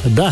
Da.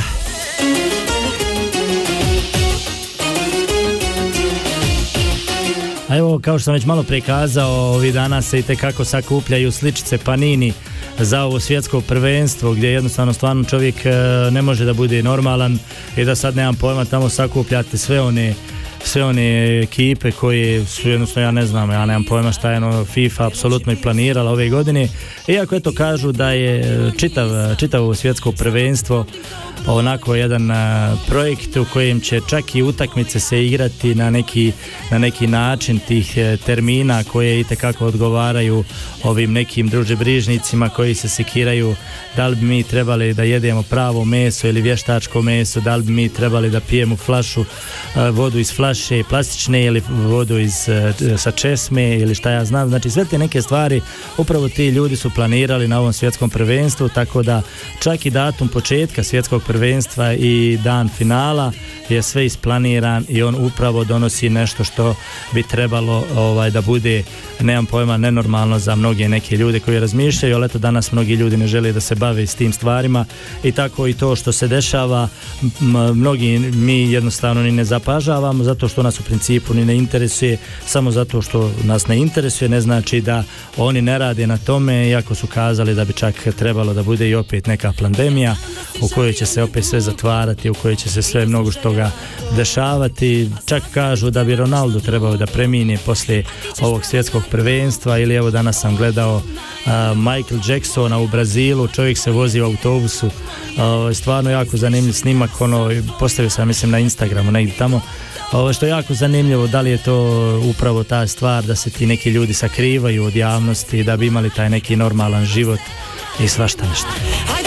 A evo, kao što sam već malo prije kazao, ovih dana se itekako sakupljaju sličice Panini za ovo svjetsko prvenstvo, gdje jednostavno stvarno čovjek ne može da bude normalan i da sad nemam pojma, tamo sakupljate sve one ekipe koje su jednostavno, ja nemam pojma šta je FIFA apsolutno i planirala ove godine, iako eto kažu da je čitavo svjetsko prvenstvo onako jedan projekt u kojem će čak i utakmice se igrati na neki način tih termina koje itekako odgovaraju ovim nekim družebrižnicima koji se sekiraju da li bi mi trebali da jedemo pravo meso ili vještačko meso, da li bi mi trebali da pijemo vodu iz flaše plastične ili vodu sa česme ili šta ja znam. Znači sve te neke stvari upravo ti ljudi su planirali na ovom svjetskom prvenstvu, tako da čak i datum početka svjetskog prvenstva i dan finala je sve isplaniran i on upravo donosi nešto što bi trebalo da bude, nemam pojma, nenormalno za mnoge neke ljude koji razmišljaju, ali eto danas mnogi ljudi ne žele da se bave s tim stvarima i tako i to što se dešava mnogi mi jednostavno ni ne zapažavamo zato što nas u principu ni ne interesuje. Samo zato što nas ne interesuje ne znači da oni ne rade na tome, iako su kazali da bi čak trebalo da bude i opet neka pandemija u kojoj će se opet sve zatvarati, u kojoj će se sve mnogo toga dešavati. Čak kažu da bi Ronaldo trebao da premine poslije ovog svjetskog prvenstva, ili evo danas sam gledao Michael Jacksona u Brazilu, čovjek se vozi u autobusu, stvarno jako zanimljiv snimak, postavio sam mislim na Instagramu negdje tamo, što je jako zanimljivo, da li je to upravo ta stvar da se ti neki ljudi sakrivaju od javnosti da bi imali taj neki normalan život i svašta nešto.